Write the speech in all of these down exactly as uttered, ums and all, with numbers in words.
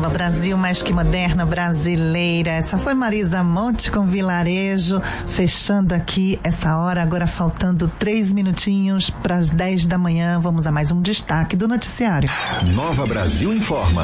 Nova Brasil, mais que moderna, brasileira. Essa foi Marisa Monte com Vilarejo, fechando aqui essa hora, agora faltando três minutinhos para as dez da manhã. Vamos a mais um destaque do noticiário. Nova Brasil informa.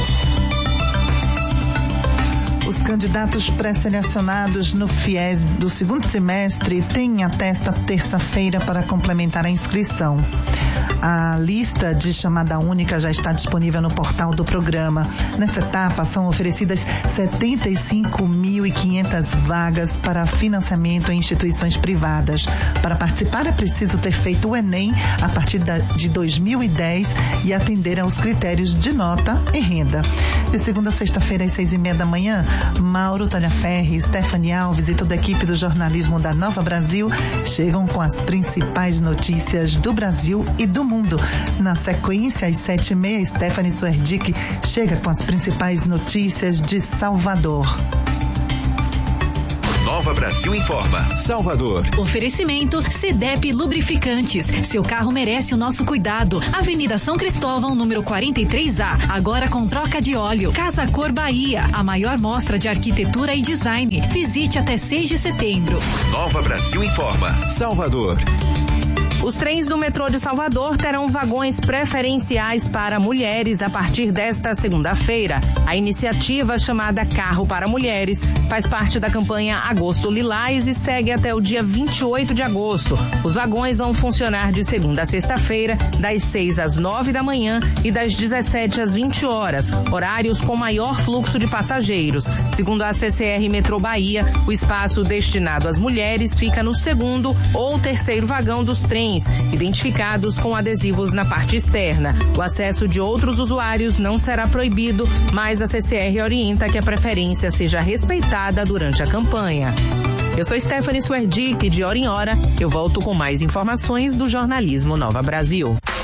Os candidatos pré-selecionados no FIES do segundo semestre têm até esta terça-feira para complementar a inscrição. A lista de chamada única já está disponível no portal do programa. Nessa etapa, são oferecidas setenta e cinco mil e quinhentas vagas para financiamento em instituições privadas. Para participar, é preciso ter feito o Enem a partir de dois mil e dez e atender aos critérios de nota e renda. De segunda a sexta-feira, às seis e meia da manhã, Mauro Talhaferri, Stephanie Alves e toda a equipe do jornalismo da Nova Brasil chegam com as principais notícias do Brasil e do mundo. Na sequência, às sete e meia, Stephanie Suerdick chega com as principais notícias de Salvador. Nova Brasil informa. Salvador. Oferecimento Cedep Lubrificantes. Seu carro merece o nosso cuidado. Avenida São Cristóvão, número quarenta e três A. Agora com troca de óleo. Casa Cor Bahia. A maior mostra de arquitetura e design. Visite até seis de setembro. Nova Brasil informa. Salvador. Os trens do metrô de Salvador terão vagões preferenciais para mulheres a partir desta segunda-feira. A iniciativa, chamada Carro para Mulheres, faz parte da campanha Agosto Lilás e segue até o dia vinte e oito de agosto. Os vagões vão funcionar de segunda a sexta-feira, das seis às nove da manhã e das dezessete às vinte horas, horários com maior fluxo de passageiros. Segundo a C C R Metrô Bahia, o espaço destinado às mulheres fica no segundo ou terceiro vagão dos trens, identificados com adesivos na parte externa. O acesso de outros usuários não será proibido, mas a C C R orienta que a preferência seja respeitada durante a campanha. Eu sou Stephanie Suerdick, de hora em hora eu volto com mais informações do jornalismo Nova Brasil.